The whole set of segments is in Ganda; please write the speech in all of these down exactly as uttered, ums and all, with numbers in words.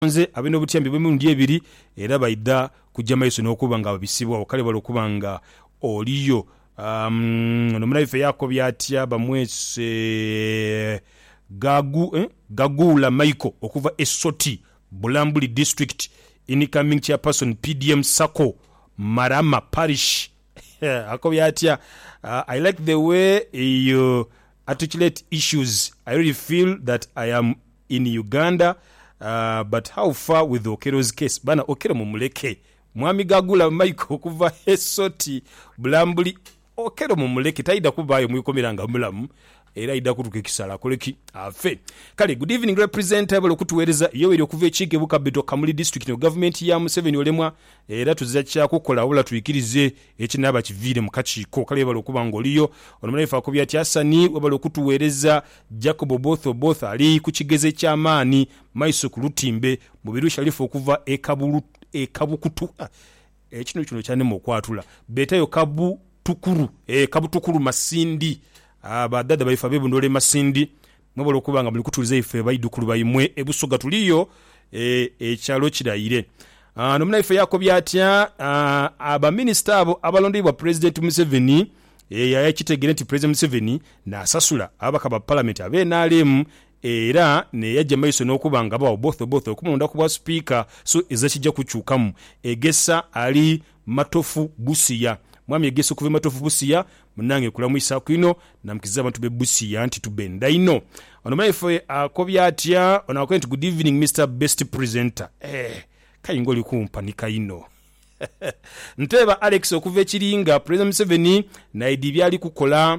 nze abino butyambi bw'emirundi ebiri era baida kujja maiso n'okuba nga babisibwa kale bali okuba nga oliyo um, nomunaife yako byatya bamwese gagu eh? Gagula Michael okuva Esoti Bulambuli district incoming chairperson P D M Sako Marama parish ako byatya. uh, I like the way you articulate issues. I really feel that I am in Uganda. Uh, but how far with Okero's case? Bana Okero mumuleke. Mwami Gagula Michael okuva Esoti Bulambuli Okero mumuleke taida kubayo mwikomiranga mulamu era ida kutuke kisala koleki afe. Kale good evening representative okutuwereza yoweri okuva ekige bukabeto Kamuli district no government ya Museveni olemwa era tuziza kya kukola wala tuyikirize ekinaba kivire mukachiko kale balo kuba ngoliyo onomalefa akobya tyasani wabalo kutuwereza Jacob Botho Botho ali kukigeze kyamaani maiso kulutimbe mubirusha lifu okuva ekabulu ekabukutu ekino kino cyane mu kwatula betayo kabu tukuru e kabu tukuru Masindi abadada baifa bebu ndole Masindi mwebalo okubanga muli kutuliza ife bayidukulu bayimwe ebusoga tuliyo e ekyalo kirayire. Uh, nomunaife yako byatya uh, aba minister abo abalondebwa president Museveni e yaya kitegere nti president Museveni na asasula abakaba parliament abe nalemu era ne yajja maiso n'okubanga bawo botho botho okumunda kuba speaker so ezakijja kukyukamu egesa ali Matofu Busia mwami egesa kuva Matofu Busia munange kulamwisa kwino namkiza abantu be Busia anti tubenda ino onomaife akobya atya onakwenti good evening Mister Best Presenter eh kayingoli kumpanika ino nteba Alex okuva ekiringa president Museveni na idibya ali kukola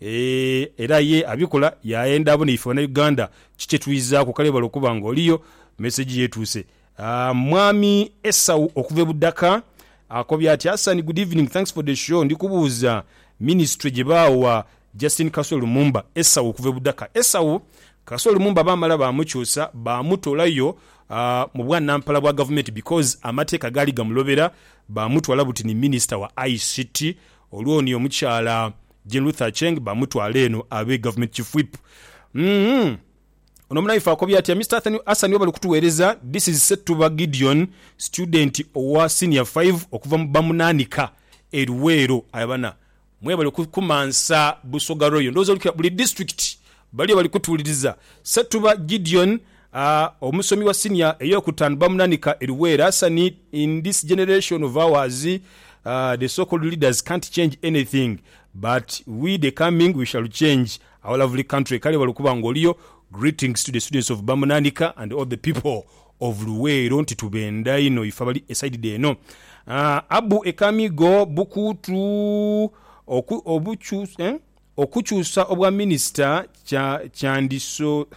e era ye abikola yaenda abo nife na Uganda kiche tuiza ku kale balo kubanga oliyo message yetuse. uh, mwami Esau okuva Budaka akobya ati Hassan good evening thanks for the show ndikubuza ministry jebawa Justin Kasolo Lumumba Esau okuva Budaka. Esau Kasolo Lumumba bamala bamukyusa bamutolayo uh, mu bwana mpala bwa government because amateka gali gamulobera bamutwala buti ni minister wa I C T olwoni omukyala Jean Luther Cheng bamutwala eno abe government chief whip. Mhm onomunaifa akobya ati Mister Hassan wabali kutuwereza this is set to be Gideon student wa senior five okuva bamunanika Eruwero ayabana mwebali kumansa Busoga Royo ndozo lukya buli district bali bali kutuliriza set to be Gideon uh, omusomi wa senior eyo kutanu bamunanika Eruwero. Hassan in this generation of ours uh, the so-called leaders can't change anything but we the coming we shall change our lovely country. Kale balukuba ngoliyo greetings to the students of Bamunanika and all the people of Luwero nti tubenda ino ifabali aside de no. Uh, abu ekamigo bukutu oku obuchu eh okuchusa obwa minister cha chandiso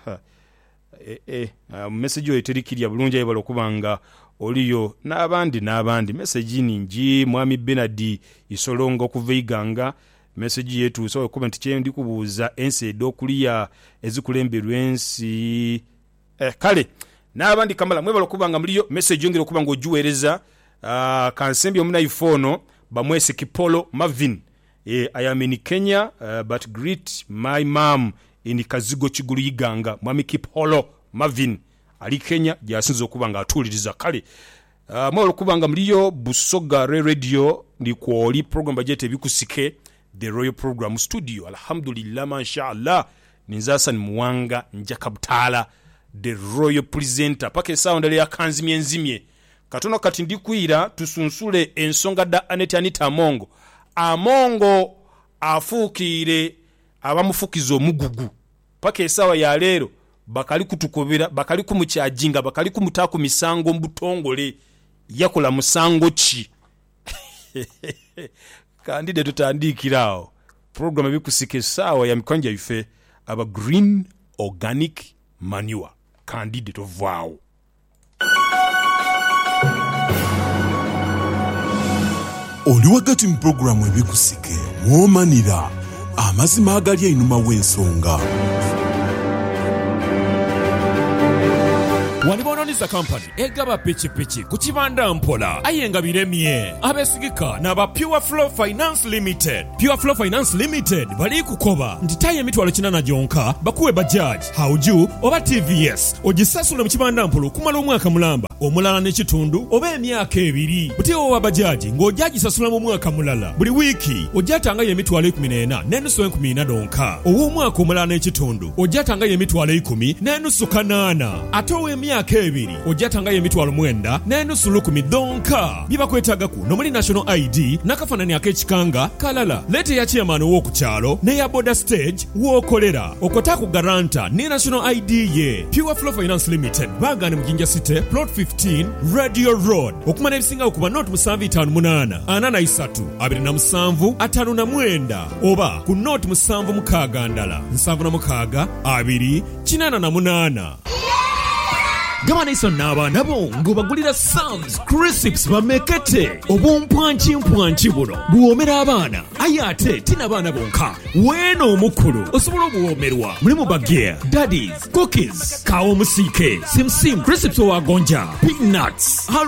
eh eh uh, message eterikirya bulunja yebalo kubanga oliyo n'abandi n'abandi message ningi mwami Benadi Isolongo kuveiganga message yetu so comment chendi kubuza ense do kuliya ezikulemberwa ensi eh kale n'abandi kamala mwebalo kubanga muliyo message yongero kubanga ojuwereza uh, kansembi omuna iPhone bamwese Kipolo Marvin eh I am in Kenya uh, but greet my mom in Kazigo Chigulu Iganga mwami Kipolo Marvin ali Kenya jasinzo kubanga atuliriza kale uh, mwebalo kubanga muliyo Busoga Radio ndi kwoli program budget bikusike the Royal Program Studio. Alhamdulillah mashallah ninzasa ni muwanga njakabutala the Royal Presenter pake sound ya kanzimye nzimye katono kati ndikuira tusunsule ensonga da Aneti Anita Amongo Amongo afukire abamufukizo mugugu pake sawa ya lero bakali kutukobera bakali kumukyajinga bakali kumutaku misango mbutongole yakola musango chi kandide tutandikirao program ebikusike sawa ya mikonja ife aba green organic manure kandide tovao. Oli wakati mu program ebikusike mwomanira amazima agali einuma w'ensonga. Walibono Vulcanizer Company egaba pichipichi ku kibanda mpola ayenga biremye abesigika n'aba Pure Flow Finance Limited. Pure Flow Finance Limited bali kukoba nditaye emitwalo kinana gyonka bakuwe bajaj hauju oba T V S ogisasula mu kibanda mpola okumala omwaka mulamba omulala n'ekitundu oba emyaka ebiri. Butiwo wa bajaji ng'ojagisasula mu mwaka mulala buli wiiki ojjatanga emitwalo ekumi n'ena n'enusu enkumi ina donka. Ow'omwaka omulala n'ekitundu ojjatanga emitwalo ekumi n'enusu kanaana. Ate ow'emyaka ebiri ojjatanga emitwalo mwenda n'enusu lukumi donka. Bibakwetagaku nomuli National I D n'akafaananyi ak'ekikanga kalala. Leeta ya chairman w'okukyalo n'eya border stage w'okolera okotaku garanta ne National I D ye. Pure Flow Finance Limited bagane mu Jinja City plot fifteen Radio Road. Okumana ebisinga okuba note musanvu itaano munaana ana na isatu abiri na musanvu ataano na mwenda oba ku note musanvu mukaaga ndala nsanvu na mukaaga abiri kinaana na munaana. Gabana iso n'abaana bo ng'obagulira Sam's Crisps bamekete obumpwanki mpwanki buno buwomera abaana aye ate tina abaana bonka weeno omukulu osobola obuwomerwa mulimu bageya daddies cookies kawo musike simsim crisps owagonja peanuts